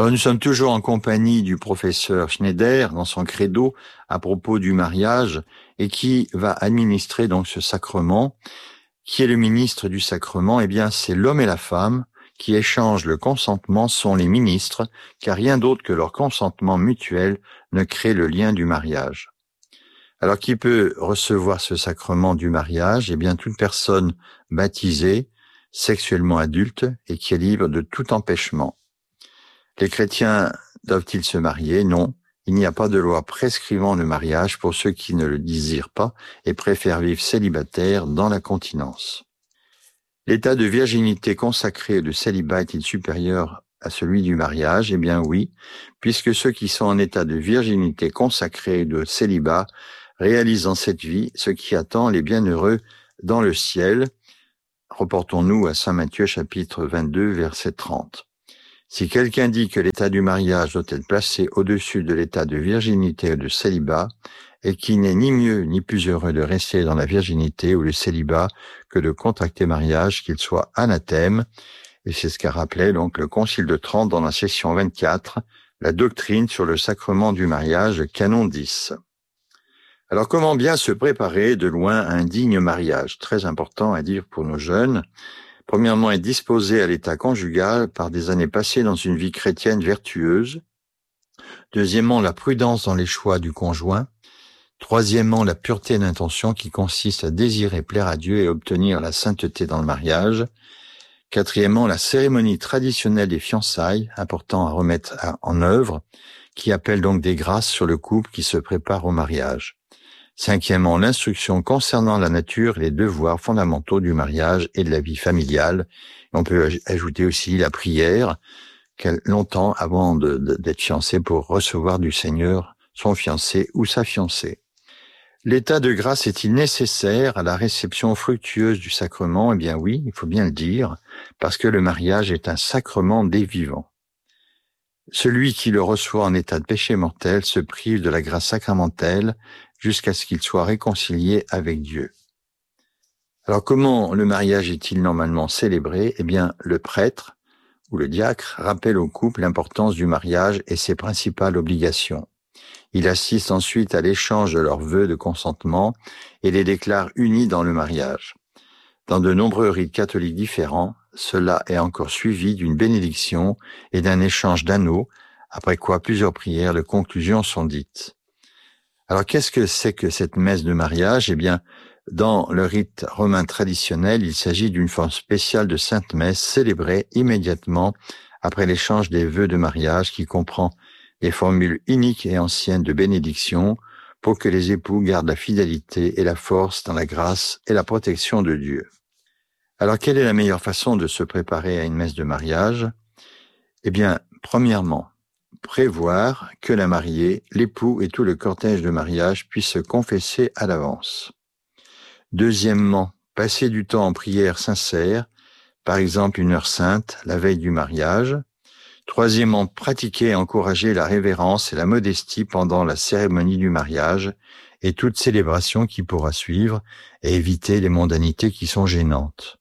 Alors nous sommes toujours en compagnie du professeur Schneider dans son credo à propos du mariage et qui va administrer donc ce sacrement. Qui est le ministre du sacrement? Eh bien, c'est l'homme et la femme qui échangent le consentement, sont les ministres, car rien d'autre que leur consentement mutuel ne crée le lien du mariage. Alors, qui peut recevoir ce sacrement du mariage? Eh bien, toute personne baptisée, sexuellement adulte et qui est libre de tout empêchement. Les chrétiens doivent-ils se marier? Non. Il n'y a pas de loi prescrivant le mariage pour ceux qui ne le désirent pas et préfèrent vivre célibataires dans la continence. L'état de virginité consacré ou de célibat est-il supérieur à celui du mariage? Eh bien oui, puisque ceux qui sont en état de virginité consacrée ou de célibat réalisent dans cette vie ce qui attend les bienheureux dans le ciel. Reportons-nous à Saint Matthieu chapitre 22 verset 30. Si quelqu'un dit que l'état du mariage doit être placé au-dessus de l'état de virginité ou de célibat, et qu'il n'est ni mieux ni plus heureux de rester dans la virginité ou le célibat que de contracter mariage, qu'il soit anathème, et c'est ce qu'a rappelé donc le Concile de Trente dans la section 24, la doctrine sur le sacrement du mariage, canon 10. Alors comment bien se préparer de loin à un digne mariage? Très important à dire pour nos jeunes. Premièrement, être disposé à l'état conjugal par des années passées dans une vie chrétienne vertueuse. Deuxièmement, la prudence dans les choix du conjoint. Troisièmement, la pureté d'intention qui consiste à désirer plaire à Dieu et obtenir la sainteté dans le mariage. Quatrièmement, la cérémonie traditionnelle des fiançailles, important à remettre en œuvre, qui appelle donc des grâces sur le couple qui se prépare au mariage. Cinquièmement, l'instruction concernant la nature et les devoirs fondamentaux du mariage et de la vie familiale. On peut ajouter aussi la prière, longtemps avant d'être fiancé pour recevoir du Seigneur son fiancé ou sa fiancée. L'état de grâce est-il nécessaire à la réception fructueuse du sacrement? Eh bien oui, il faut bien le dire, parce que le mariage est un sacrement des vivants. Celui qui le reçoit en état de péché mortel se prive de la grâce sacramentelle jusqu'à ce qu'il soit réconcilié avec Dieu. Alors comment le mariage est-il normalement célébré? Eh bien, le prêtre ou le diacre rappelle au couple l'importance du mariage et ses principales obligations. Il assiste ensuite à l'échange de leurs vœux de consentement et les déclare unis dans le mariage. Dans de nombreux rites catholiques différents, cela est encore suivi d'une bénédiction et d'un échange d'anneaux, après quoi plusieurs prières de conclusion sont dites. Alors qu'est-ce que c'est que cette messe de mariage? Eh bien, dans le rite romain traditionnel, il s'agit d'une forme spéciale de sainte messe célébrée immédiatement après l'échange des vœux de mariage qui comprend les formules uniques et anciennes de bénédiction pour que les époux gardent la fidélité et la force dans la grâce et la protection de Dieu. Alors, quelle est la meilleure façon de se préparer à une messe de mariage? Eh bien, premièrement, prévoir que la mariée, l'époux et tout le cortège de mariage puissent se confesser à l'avance. Deuxièmement, passer du temps en prière sincère, par exemple une heure sainte, la veille du mariage. Troisièmement, pratiquer et encourager la révérence et la modestie pendant la cérémonie du mariage et toute célébration qui pourra suivre et éviter les mondanités qui sont gênantes.